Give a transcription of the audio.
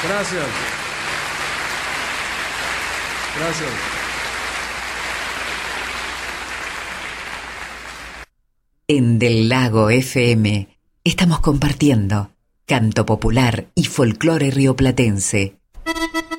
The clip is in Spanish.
Gracias. Gracias. En Del Lago FM estamos compartiendo canto popular y folclore rioplatense.